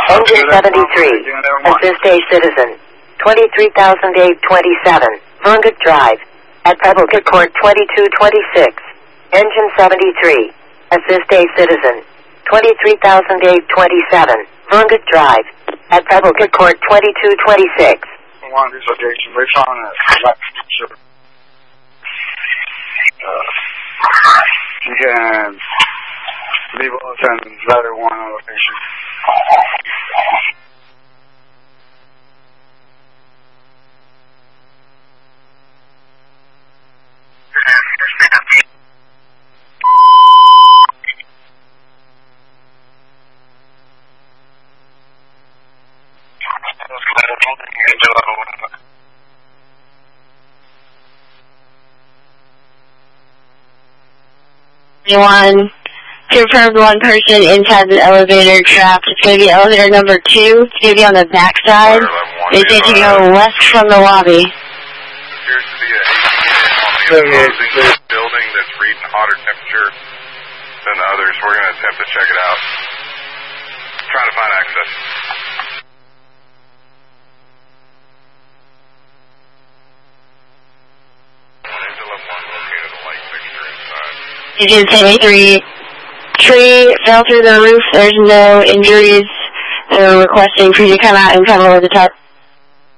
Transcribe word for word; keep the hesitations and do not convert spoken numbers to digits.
Engine seventy-three. Assist a citizen. twenty-three thousand eight twenty-seven. Vunga Drive. At Pebblekid Court twenty-two twenty-six. Engine seventy-three. Assist a citizen. twenty-three thousand eight twenty-seven. Vunga Drive. At Pebblekid Court twenty-two twenty-six. One dislocation. We're trying to... Sure. Uh, you can leave us and letter one on location. One confirmed one person inside the elevator trapped. It's going to be elevator number two. It's going to be on the back side. They say to go left from the lobby. Appears to be a opposing building that's reading hotter temperature than the others. We're going to attempt to check it out. Trying to find access. Engine seventy-three. Tree fell through the roof. There's no injuries. They're requesting for you to come out and come over the top.